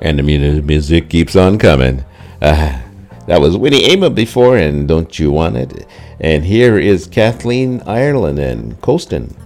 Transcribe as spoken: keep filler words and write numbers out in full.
And the mu- music keeps on coming. Uh, that was Winnie Ama before, and Don't You Want It? And here is Kathleen Ireland and Coastin'.